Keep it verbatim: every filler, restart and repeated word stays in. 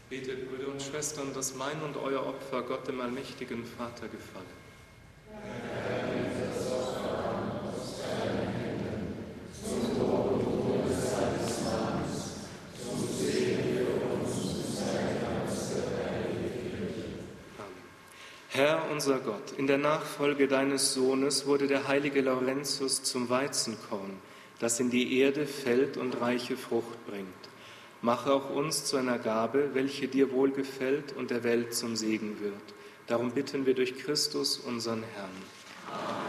Betet, Brüder und Schwestern, dass mein und euer Opfer Gott, dem allmächtigen Vater, gefalle. Herr unser Gott, in der Nachfolge deines Sohnes wurde der heilige Laurentius zum Weizenkorn, das in die Erde fällt und reiche Frucht bringt. Mache auch uns zu einer Gabe, welche dir wohlgefällt und der Welt zum Segen wird. Darum bitten wir durch Christus, unseren Herrn. Amen.